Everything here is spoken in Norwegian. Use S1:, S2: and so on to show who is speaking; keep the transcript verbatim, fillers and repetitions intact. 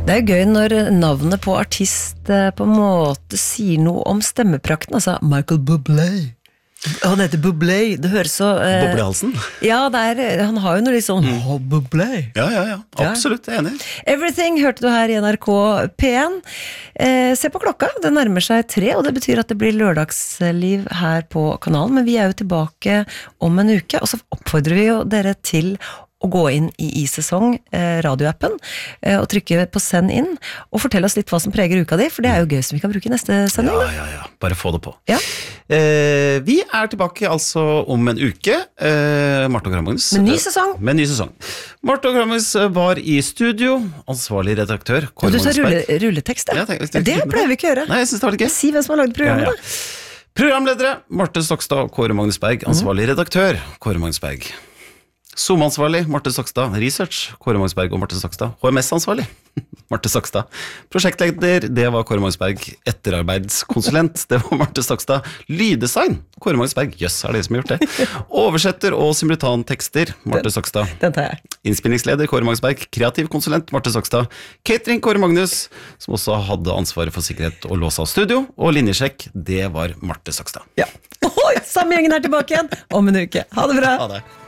S1: Det er gøy når navnet på artist på en måte sier noe om stemmeprakten, altså Michael Bublé. Han heter Bublé, det høres så... Eh,
S2: Boblehalsen?
S1: Ja, det er, han har jo noe litt sånn, mm. oh, Bublé.
S2: Ja, ja, ja, absolutt, jeg er enig.
S1: Everything hørte du her i N R K P en. Eh, se på klokka, det nærmer seg tre, og det betyr at det blir lørdagsliv her på kanalen, men vi er jo tilbake om en uke, og så oppfordrer vi jo dere til å gå inn i i-sesong, eh, radioappen, eh, og trykke på send inn, og fortelle oss litt hva som preger uka di, for det er jo gøy som vi kan bruke i neste sending.
S2: Ja, ja, ja, bare få det på.
S1: Ja.
S2: Eh, vi er tilbake altså om en uke, eh, Marte og Gramagnus.
S1: Med ny sesong.
S2: Med ny sesong. Marte og Gramagnus var i studio, ansvarlig redaktør,
S1: Kåre Magnusberg. Du sa rulle, rulletekst, ja.
S2: ja tenk,
S1: tenk, det pleier vi ikke å gjøre.
S2: Nei, jeg synes det var litt gøy.
S1: Si hvem som har laget programmet, ja, ja.
S2: da. Programledere, Marte Stokstad og Kåre Magnusberg, ansvarlig redaktør, Kåre Magnusberg. Zoom-ansvarlig, Marte Stokstad. Research, Kåre Magnusberg og Marte Stokstad. H M S-ansvarlig, Marte Stokstad. Prosjektleder, det var Kåre Magnusberg. Etterarbeidskonsulent, det var Marte Stokstad. Lyddesign, Kåre Magnusberg. Jøss, er det som har gjort det. Oversetter og simultantekster, Marte Stokstad.
S1: Den tar jeg.
S2: Innspillingsleder, Kåre Magnusberg. Kreativ konsulent, Marte Stokstad. Catering, Kåre Magnus, som også hadde ansvaret for sikkerhet og lås av studio. Og linjesjekk, det var Marte Stokstad.
S1: Ja. Oi, samme gjengen er tilbake igjen om en uke. Ha det bra.
S2: Ha det.